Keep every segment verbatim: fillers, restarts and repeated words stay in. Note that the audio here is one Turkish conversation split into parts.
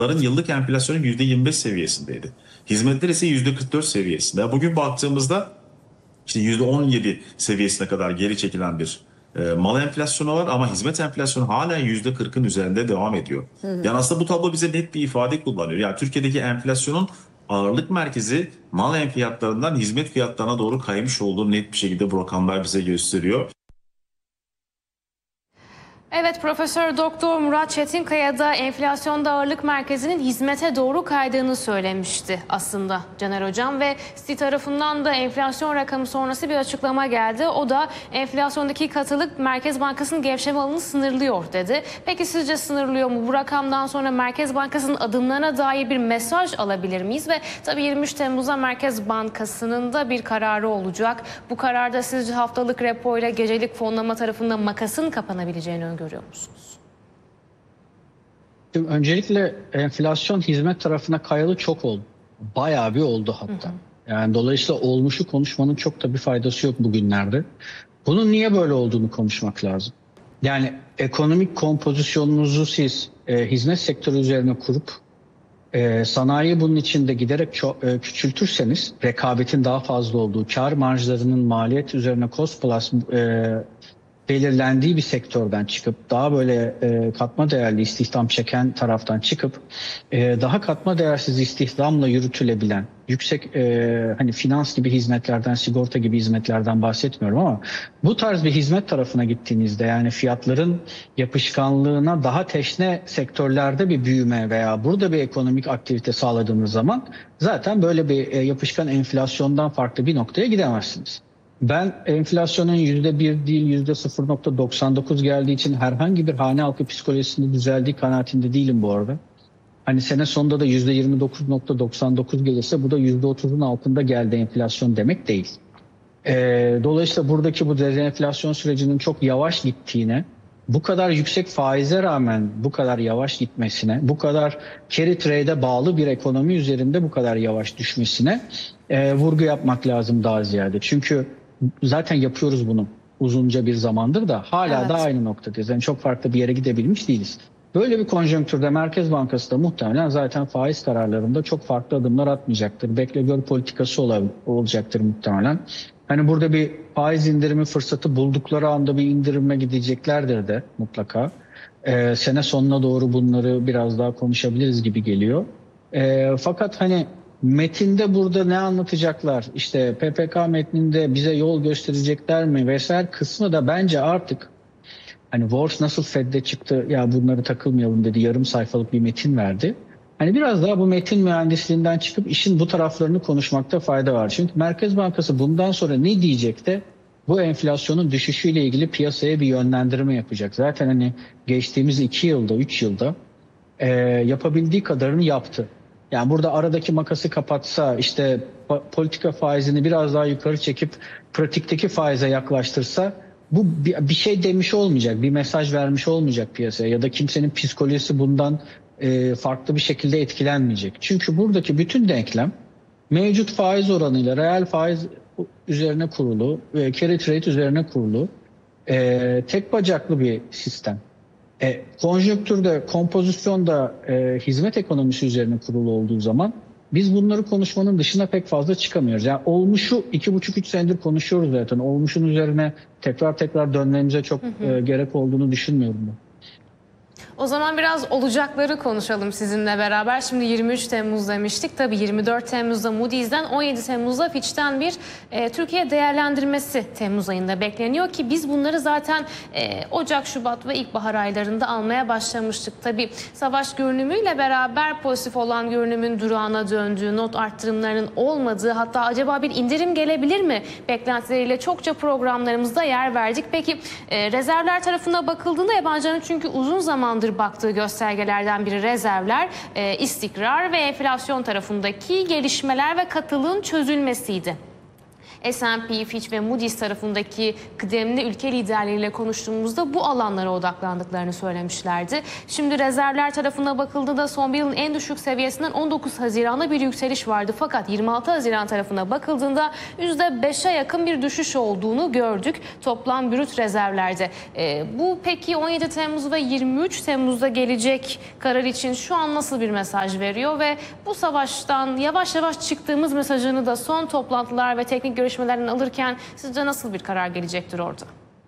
yıllık enflasyonu yüzde yirmi beş seviyesindeydi. Hizmetler ise yüzde kırk dört seviyesinde. Bugün baktığımızda işte yüzde on yedi seviyesine kadar geri çekilen bir e, mal enflasyonu var ama hizmet enflasyonu hala yüzde kırkın üzerinde devam ediyor. Hı hı. Yani aslında bu tablo bize net bir ifade kullanıyor. Yani Türkiye'deki enflasyonun ağırlık merkezi mal fiyatlarından hizmet fiyatlarına doğru kaymış olduğunu net bir şekilde bu rakamlar bize gösteriyor. Evet, Profesör Doktor Murat Çetinkaya da enflasyonda ağırlık merkezinin hizmete doğru kaydığını söylemişti aslında Caner Hocam ve Citi tarafından da enflasyon rakamı sonrası bir açıklama geldi. O da enflasyondaki katılık Merkez Bankası'nın gevşeme alanını sınırlıyor dedi. Peki sizce sınırlıyor mu? Bu rakamdan sonra Merkez Bankası'nın adımlarına dair bir mesaj alabilir miyiz? Ve tabii yirmi üç Temmuz'da Merkez Bankası'nın da bir kararı olacak. Bu kararda sizce haftalık repo ile gecelik fonlama tarafında makasın kapanabileceğini öngörüyor görüyor musunuz? Şimdi öncelikle enflasyon hizmet tarafına kayalı çok oldu. Bayağı bir oldu hatta. Hı hı. Yani dolayısıyla olmuşu konuşmanın çok da bir faydası yok bugünlerde. Bunun niye böyle olduğunu konuşmak lazım. Yani ekonomik kompozisyonunuzu siz e, hizmet sektörü üzerine kurup e, sanayi bunun içinde giderek çok, e, küçültürseniz, rekabetin daha fazla olduğu, kar marjlarının maliyet üzerine cost plus e, belirlendiği bir sektörden çıkıp daha böyle e, katma değerli istihdam çeken taraftan çıkıp e, daha katma değersiz istihdamla yürütülebilen yüksek e, hani finans gibi hizmetlerden, sigorta gibi hizmetlerden bahsetmiyorum ama bu tarz bir hizmet tarafına gittiğinizde yani fiyatların yapışkanlığına daha teşne sektörlerde bir büyüme veya burada bir ekonomik aktivite sağladığınız zaman zaten böyle bir e, yapışkan enflasyondan farklı bir noktaya gidemezsiniz. Ben enflasyonun yüzde bir değil yüzde sıfır nokta doksan dokuz geldiği için herhangi bir hane halkı psikolojisinde düzeldiği kanaatinde değilim bu arada. Hani sene sonunda da yüzde yirmi dokuz nokta doksan dokuz gelirse bu da yüzde otuzun altında geldi enflasyon demek değil. Ee, dolayısıyla buradaki bu dezenflasyon sürecinin çok yavaş gittiğine, bu kadar yüksek faize rağmen bu kadar yavaş gitmesine, bu kadar carry trade'e bağlı bir ekonomi üzerinde bu kadar yavaş düşmesine e, vurgu yapmak lazım daha ziyade. Çünkü zaten yapıyoruz bunu uzunca bir zamandır da hala evet. da aynı noktadayız. Yani çok farklı bir yere gidebilmiş değiliz. Böyle bir konjonktürde Merkez Bankası da muhtemelen zaten faiz kararlarında çok farklı adımlar atmayacaktır. Bekle gör politikası ol olacaktır muhtemelen. Hani burada bir faiz indirimi fırsatı buldukları anda bir indirime gideceklerdir de mutlaka. Ee, sene sonuna doğru bunları biraz daha konuşabiliriz gibi geliyor. Ee, fakat hani metinde burada ne anlatacaklar? İşte P P K metninde bize yol gösterecekler mi vesaire kısmı da bence artık hani Wars nasıl Fed'de çıktı ya bunları takılmayalım dedi yarım sayfalık bir metin verdi. Hani biraz daha bu metin mühendisliğinden çıkıp işin bu taraflarını konuşmakta fayda var. Çünkü Merkez Bankası bundan sonra ne diyecek de bu enflasyonun düşüşüyle ilgili piyasaya bir yönlendirme yapacak. Zaten hani geçtiğimiz iki yılda, üç yılda e, yapabildiği kadarını yaptı. Yani burada aradaki makası kapatsa, işte politika faizini biraz daha yukarı çekip pratikteki faize yaklaştırsa bu bir şey demiş olmayacak, bir mesaj vermiş olmayacak piyasaya ya da kimsenin psikolojisi bundan e, farklı bir şekilde etkilenmeyecek. Çünkü buradaki bütün denklem mevcut faiz oranıyla reel faiz üzerine kurulu ve carry trade üzerine kurulu e, tek bacaklı bir sistem. E, konjonktürde, kompozisyonda e, hizmet ekonomisi üzerine kurulu olduğu zaman biz bunları konuşmanın dışına pek fazla çıkamıyoruz. Yani olmuşu iki buçuk üç senedir konuşuyoruz zaten. Olmuşun üzerine tekrar tekrar dönmemize çok hı hı. E, gerek olduğunu düşünmüyorum ben. O zaman biraz olacakları konuşalım sizinle beraber. Şimdi yirmi üç Temmuz demiştik. Tabii yirmi dört Temmuz'da Moody's'den, on yedi Temmuz'da Fitch'ten bir e, Türkiye değerlendirmesi Temmuz ayında bekleniyor ki biz bunları zaten e, Ocak, Şubat ve ilkbahar aylarında almaya başlamıştık. Tabii savaş görünümüyle beraber pozitif olan görünümün durağına döndüğü, not arttırımlarının olmadığı, hatta acaba bir indirim gelebilir mi beklentileriyle çokça programlarımızda yer verdik. Peki e, rezervler tarafına bakıldığında yabancıların çünkü uzun zamandır baktığı göstergelerden biri rezervler, e, istikrar ve enflasyon tarafındaki gelişmeler ve katılığın çözülmesiydi. S and P, Fitch ve Moody's tarafındaki kıdemli ülke liderleriyle konuştuğumuzda bu alanlara odaklandıklarını söylemişlerdi. Şimdi rezervler tarafına bakıldığında son bir yılın en düşük seviyesinden on dokuz Haziran'da bir yükseliş vardı. Fakat yirmi altı Haziran tarafına bakıldığında yüzde beşe yakın bir düşüş olduğunu gördük toplam brüt rezervlerde. E, bu peki on yedi Temmuz ve yirmi üç Temmuz'da gelecek karar için şu an nasıl bir mesaj veriyor ve bu savaştan yavaş yavaş çıktığımız mesajını da son toplantılar ve teknik görüşmelerden alırken sizce nasıl bir karar gelecektir orada?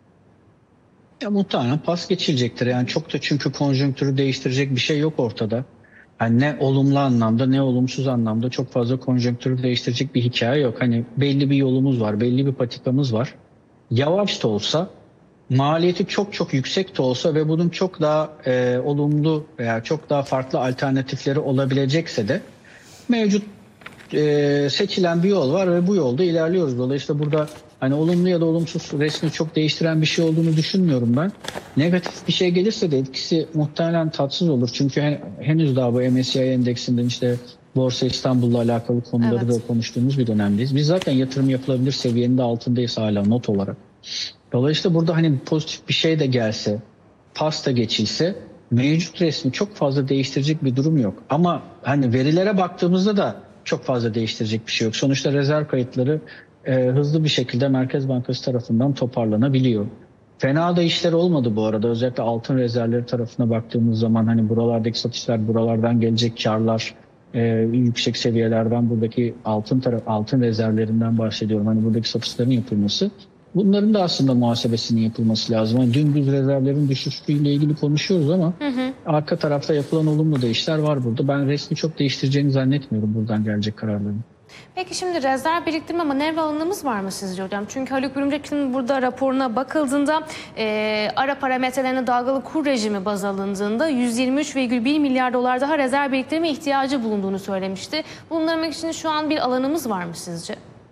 Ya muhtemelen pas geçilecektir. Yani çok da çünkü konjonktürü değiştirecek bir şey yok ortada. Yani ne olumlu anlamda ne olumsuz anlamda çok fazla konjonktürü değiştirecek bir hikaye yok. Hani belli bir yolumuz var, belli bir patikamız var. Yavaş da olsa, maliyeti çok çok yüksek de olsa ve bunun çok daha e, olumlu veya çok daha farklı alternatifleri olabilecekse de mevcut e, seçilen bir yol var ve bu yolda ilerliyoruz. Dolayısıyla burada hani olumlu ya da olumsuz resmi çok değiştiren bir şey olduğunu düşünmüyorum ben. Negatif bir şey gelirse de etkisi muhtemelen tatsız olur. Çünkü hen, henüz daha bu M S C I endeksinden işte Borsa İstanbul'la alakalı konuları Evet. da konuştuğumuz bir dönemdeyiz. Biz zaten yatırım yapılabilir seviyenin de altındayız hala not olarak. Dolayısıyla burada hani pozitif bir şey de gelse, pasta geçilse mevcut resmi çok fazla değiştirecek bir durum yok. Ama hani verilere baktığımızda da çok fazla değiştirecek bir şey yok. Sonuçta rezerv kayıtları e, hızlı bir şekilde Merkez Bankası tarafından toparlanabiliyor. Fena da işler olmadı bu arada. Özellikle altın rezervleri tarafına baktığımız zaman hani buralardaki satışlar, buralardan gelecek karlar, e, yüksek seviyelerden buradaki altın taraf, altın rezervlerinden bahsediyorum. Hani buradaki satışların yapılması. Bunların da aslında muhasebesinin yapılması lazım. Yani dümdüz rezervlerin düşüşüyle ilgili konuşuyoruz ama hı hı. arka tarafta yapılan olumlu da işler var burada. Ben resmi çok değiştireceğini zannetmiyorum buradan gelecek kararların. Peki şimdi rezerv biriktirme manevra alanımız var mı sizce hocam? Çünkü Haluk Bürümcek'in burada raporuna bakıldığında e, ara parametrelerine dalgalı kur rejimi baz alındığında yüz yirmi üç virgül bir milyar dolar daha rezerv biriktirme ihtiyacı bulunduğunu söylemişti. Bunların için şu an bir alanımız var mı sizce?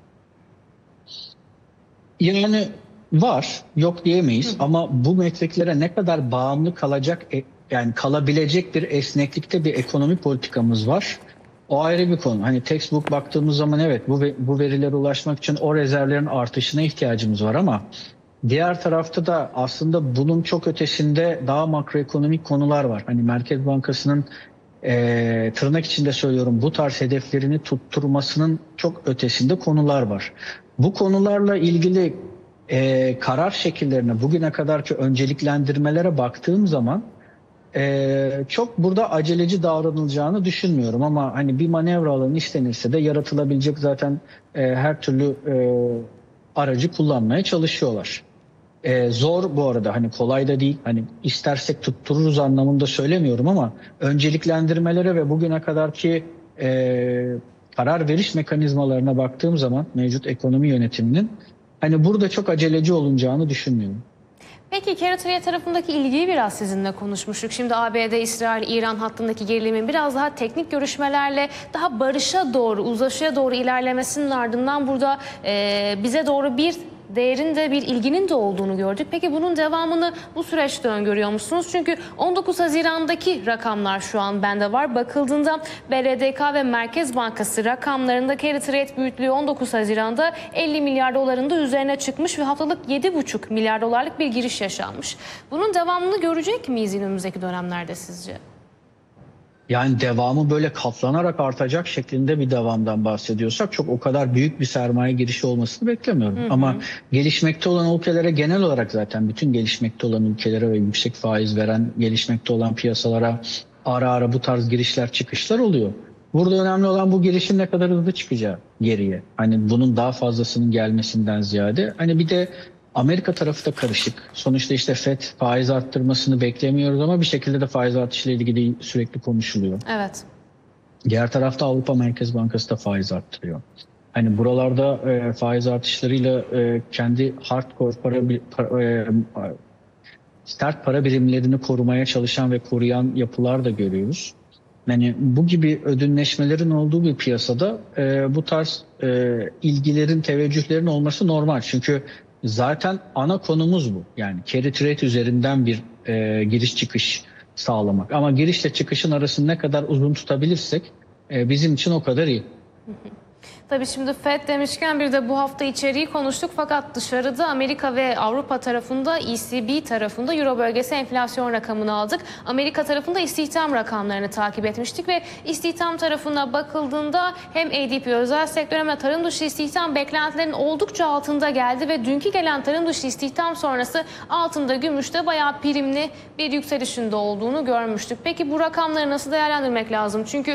Yani var, yok diyemeyiz Hı. ama bu metreklere ne kadar bağımlı kalacak, yani kalabilecek bir esneklikte bir ekonomi politikamız var. O ayrı bir konu. Hani textbook baktığımız zaman evet bu bu verilere ulaşmak için o rezervlerin artışına ihtiyacımız var ama diğer tarafta da aslında bunun çok ötesinde daha makroekonomik konular var. Hani Merkez Bankası'nın e, tırnak içinde söylüyorum bu tarz hedeflerini tutturmasının çok ötesinde konular var. Bu konularla ilgili e, karar şekillerine bugüne kadarki önceliklendirmelere baktığım zaman e, çok burada aceleci davranılacağını düşünmüyorum. Ama hani bir manevra alanı istenirse de yaratılabilecek zaten e, her türlü e, aracı kullanmaya çalışıyorlar. E, zor bu arada hani kolay da değil. Hani istersek tuttururuz anlamında söylemiyorum ama önceliklendirmelere ve bugüne kadarki e, karar veriş mekanizmalarına baktığım zaman mevcut ekonomi yönetiminin hani burada çok aceleci olunacağını düşünmüyorum. Peki Keratriye tarafındaki ilgiyi biraz sizinle konuşmuştuk. Şimdi A B D, İsrail, İran hattındaki gerilimin biraz daha teknik görüşmelerle daha barışa doğru, uzlaşıya doğru ilerlemesinin ardından burada e, bize doğru bir değerin de bir ilginin de olduğunu gördük. Peki bunun devamını bu süreçte öngörüyor musunuz? Çünkü on dokuz Haziran'daki rakamlar şu an bende var. Bakıldığında B R D K ve Merkez Bankası rakamlarında carry trade büyüklüğü on dokuz Haziran'da elli milyar doların da üzerine çıkmış ve haftalık yedi buçuk milyar dolarlık bir giriş yaşanmış. Bunun devamını görecek miyiz önümüzdeki dönemlerde sizce? Yani devamı böyle katlanarak artacak şeklinde bir devamdan bahsediyorsak çok o kadar büyük bir sermaye girişi olmasını beklemiyorum. Hı hı. Ama gelişmekte olan ülkelere genel olarak zaten bütün gelişmekte olan ülkelere ve yüksek faiz veren gelişmekte olan piyasalara ara ara bu tarz girişler çıkışlar oluyor. Burada önemli olan bu girişin ne kadar hızlı çıkacağı geriye. Hani bunun daha fazlasının gelmesinden ziyade. Hani bir de Amerika tarafı da karışık. Sonuçta işte Fed faiz arttırmasını beklemiyoruz ama bir şekilde de faiz artışıyla ilgili sürekli konuşuluyor. Evet. Diğer tarafta Avrupa Merkez Bankası da faiz arttırıyor. Hani buralarda e, faiz artışlarıyla e, kendi hardcore para, para e, sert para birimlerini korumaya çalışan ve koruyan yapılar da görüyoruz. Yani bu gibi ödünleşmelerin olduğu bir piyasada e, bu tarz e, ilgilerin, teveccühlerin olması normal. Çünkü zaten ana konumuz bu. Yani carry trade üzerinden bir e, giriş çıkış sağlamak. Ama girişle çıkışın arasını ne kadar uzun tutabilirsek e, bizim için o kadar iyi. Tabii şimdi Fed demişken bir de bu hafta içeriği konuştuk fakat dışarıda Amerika ve Avrupa tarafında E C B tarafında Euro bölgesi enflasyon rakamını aldık. Amerika tarafında istihdam rakamlarını takip etmiştik ve istihdam tarafına bakıldığında hem A D P özel sektör hem de tarım dışı istihdam beklentilerin oldukça altında geldi ve dünkü gelen tarım dışı istihdam sonrası altında gümüşte bayağı primli bir yükselişinde olduğunu görmüştük. Peki bu rakamları nasıl değerlendirmek lazım? Çünkü